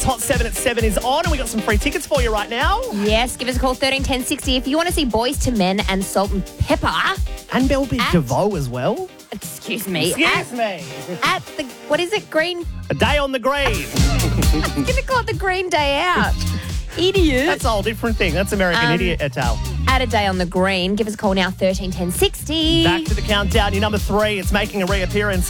Hot 7 at 7 is on, and we got some free tickets for you right now. Yes, give us a call, 13 10 60. If you want to see Boys to Men and Salt and Pepper. And Belle Biv DeVoe as well. Excuse me. Excuse me. At the, what is it, Green? A Day on the Green. I'm going to call it the Green Day Out. Idiot. That's a whole different thing. That's American Idiot, Etal. At A Day on the Green. Give us a call now, 13 10 60. Back to the countdown. Your number 3. It's making a reappearance.